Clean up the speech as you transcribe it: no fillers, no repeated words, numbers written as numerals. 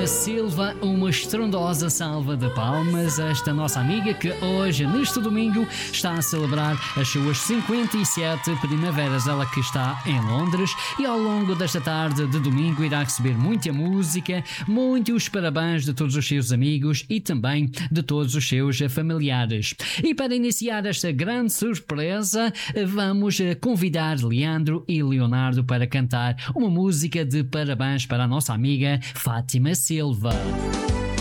Silva, uma estrondosa salva de palmas a esta nossa amiga que hoje, neste domingo, está a celebrar as suas 57 primaveras. Ela que está em Londres e ao longo desta tarde de domingo irá receber muita música, muitos parabéns de todos os seus amigos e também de todos os seus familiares. E para iniciar esta grande surpresa, vamos convidar Leandro e Leonardo para cantar uma música de parabéns para a nossa amiga Fátima Silva.